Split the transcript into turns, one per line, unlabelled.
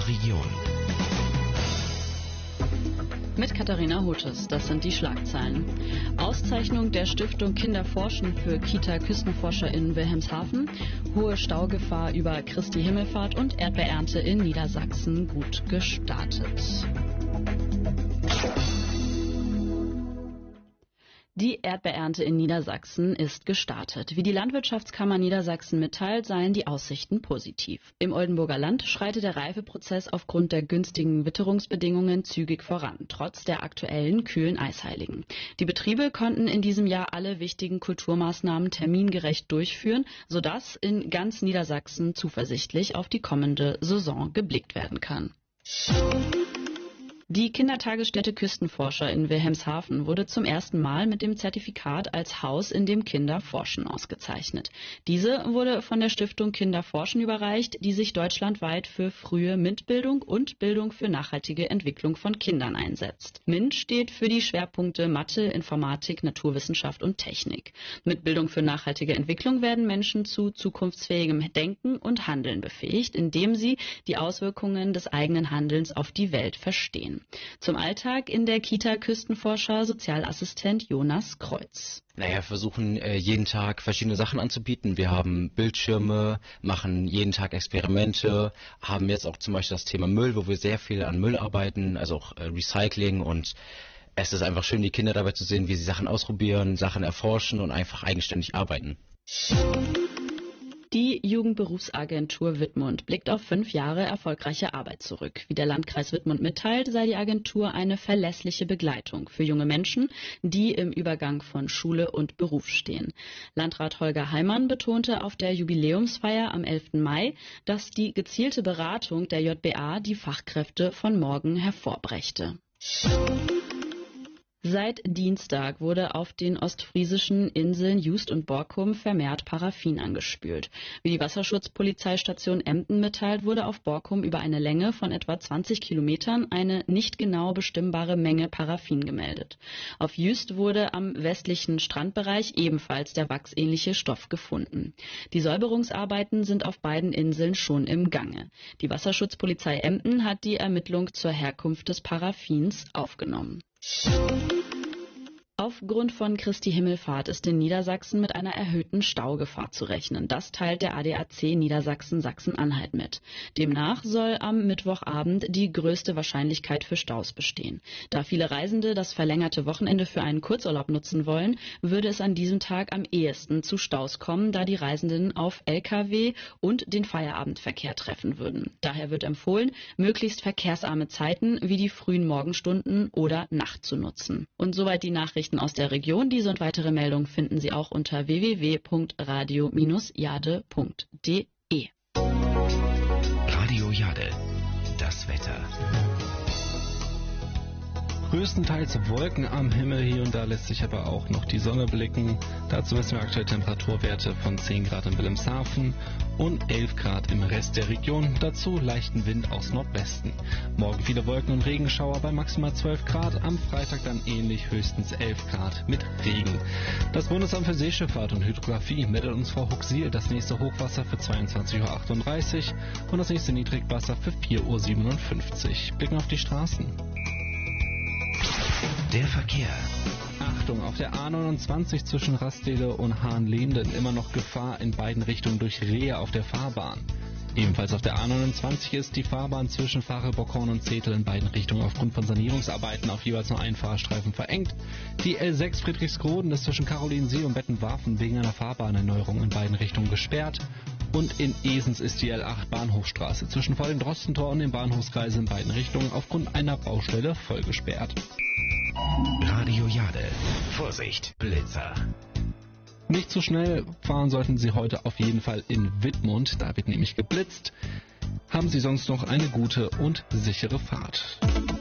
Region.
Mit Katharina Hotes, das sind die Schlagzeilen. Auszeichnung der Stiftung Kinderforschen für Kita-Küstenforscher in Wilhelmshaven, hohe Staugefahr über Christi Himmelfahrt und Erdbeerernte in Niedersachsen gut gestartet. Die Erdbeerernte in Niedersachsen ist gestartet. Wie die Landwirtschaftskammer Niedersachsen mitteilt, seien die Aussichten positiv. Im Oldenburger Land schreitet der Reifeprozess aufgrund der günstigen Witterungsbedingungen zügig voran, trotz der aktuellen kühlen Eisheiligen. Die Betriebe konnten in diesem Jahr alle wichtigen Kulturmaßnahmen termingerecht durchführen, sodass in ganz Niedersachsen zuversichtlich auf die kommende Saison geblickt werden kann. Die Kindertagesstätte Küstenforscher in Wilhelmshaven wurde zum ersten Mal mit dem Zertifikat als Haus, in dem Kinder forschen, ausgezeichnet. Diese wurde von der Stiftung Kinderforschen überreicht, die sich deutschlandweit für frühe MINT-Bildung und Bildung für nachhaltige Entwicklung von Kindern einsetzt. MINT steht für die Schwerpunkte Mathe, Informatik, Naturwissenschaft und Technik. Mit Bildung für nachhaltige Entwicklung werden Menschen zu zukunftsfähigem Denken und Handeln befähigt, indem sie die Auswirkungen des eigenen Handelns auf die Welt verstehen. Zum Alltag in der Kita Küstenforscher Sozialassistent Jonas Kreuz.
Wir versuchen jeden Tag verschiedene Sachen anzubieten. Wir haben Bildschirme, machen jeden Tag Experimente, haben jetzt auch zum Beispiel das Thema Müll, wo wir sehr viel an Müll arbeiten, also auch Recycling, und es ist einfach schön, die Kinder dabei zu sehen, wie sie Sachen ausprobieren, Sachen erforschen und einfach eigenständig arbeiten.
Die Jugendberufsagentur Wittmund blickt auf 5 Jahre erfolgreiche Arbeit zurück. Wie der Landkreis Wittmund mitteilt, sei die Agentur eine verlässliche Begleitung für junge Menschen, die im Übergang von Schule und Beruf stehen. Landrat Holger Heimann betonte auf der Jubiläumsfeier am 11. Mai, dass die gezielte Beratung der JBA die Fachkräfte von morgen hervorbrächte. Seit Dienstag wurde auf den ostfriesischen Inseln Just und Borkum vermehrt Paraffin angespült. Wie die Wasserschutzpolizeistation Emden mitteilt, wurde auf Borkum über eine Länge von etwa 20 Kilometern eine nicht genau bestimmbare Menge Paraffin gemeldet. Auf Just wurde am westlichen Strandbereich ebenfalls der wachsähnliche Stoff gefunden. Die Säuberungsarbeiten sind auf beiden Inseln schon im Gange. Die Wasserschutzpolizei Emden hat die Ermittlung zur Herkunft des Paraffins aufgenommen. Aufgrund von Christi Himmelfahrt ist in Niedersachsen mit einer erhöhten Staugefahr zu rechnen. Das teilt der ADAC Niedersachsen Sachsen-Anhalt mit. Demnach soll am Mittwochabend die größte Wahrscheinlichkeit für Staus bestehen. Da viele Reisende das verlängerte Wochenende für einen Kurzurlaub nutzen wollen, würde es an diesem Tag am ehesten zu Staus kommen, da die Reisenden auf Lkw und den Feierabendverkehr treffen würden. Daher wird empfohlen, möglichst verkehrsarme Zeiten wie die frühen Morgenstunden oder Nacht zu nutzen. Und soweit die Nachrichten aus der Region. Diese und weitere Meldungen finden Sie auch unter www.radio-jade.de.
Radio Jade, das Wetter.
Größtenteils Wolken am Himmel, hier und da lässt sich aber auch noch die Sonne blicken. Dazu messen wir aktuell Temperaturwerte von 10 Grad in Wilhelmshaven und 11 Grad im Rest der Region. Dazu leichten Wind aus Nordwesten. Morgen viele Wolken und Regenschauer bei maximal 12 Grad. Am Freitag dann ähnlich, höchstens 11 Grad mit Regen. Das Bundesamt für Seeschifffahrt und Hydrographie meldet uns vor Huxil das nächste Hochwasser für 22:38 Uhr und das nächste Niedrigwasser für 4:57 Uhr. Blicken auf die Straßen.
Der Verkehr.
Achtung, auf der A29 zwischen Rastede und Hahnlehnden immer noch Gefahr in beiden Richtungen durch Rehe auf der Fahrbahn. Ebenfalls auf der A29 ist die Fahrbahn zwischen Fahre-Bockhorn und Zetel in beiden Richtungen aufgrund von Sanierungsarbeiten auf jeweils nur einen Fahrstreifen verengt. Die L6 Friedrichsroden ist zwischen Karolinensee und Bettenwarfen wegen einer Fahrbahnerneuerung in beiden Richtungen gesperrt. Und in Esens ist die L8 Bahnhofstraße zwischen vor dem Drostentor und dem Bahnhofskreis in beiden Richtungen aufgrund einer Baustelle voll gesperrt.
Radio Jade. Vorsicht, Blitzer.
Nicht zu schnell fahren sollten Sie heute auf jeden Fall in Wittmund, da wird nämlich geblitzt. Haben Sie sonst noch eine gute und sichere Fahrt.